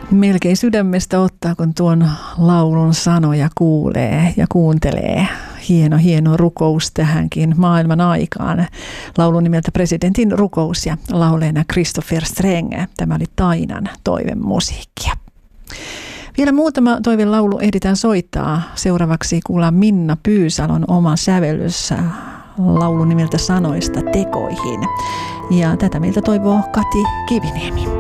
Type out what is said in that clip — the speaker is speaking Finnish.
Melkein sydämestä ottaa, kun tuon laulun sanoja kuulee ja kuuntelee. Hieno rukous tähänkin maailman aikaan. Laulun nimeltä Presidentin rukous ja lauleena Christopher Streng. Tämä oli Tainan toivemusiikkia. Vielä muutama toivelaulu ehditään soittaa. Seuraavaksi kuullaan Minna Pyysalon oma sävellys laulun nimeltä Sanoista tekoihin. Ja tätä meiltä toivoo Kati Kiviniemi.